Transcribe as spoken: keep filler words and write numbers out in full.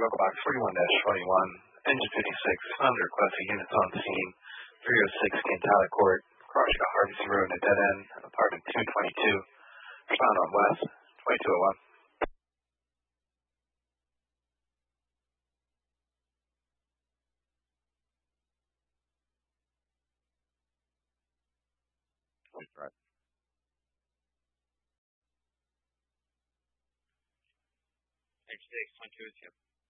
local box forty-one dash twenty-one, engine fifty-six, under requesting units on scene, three oh six Cantala Court, crossing a Hardison Road and a dead end, apartment two twenty-two, respond on west, twenty-two oh one. Right. H six, twenty-two oh two.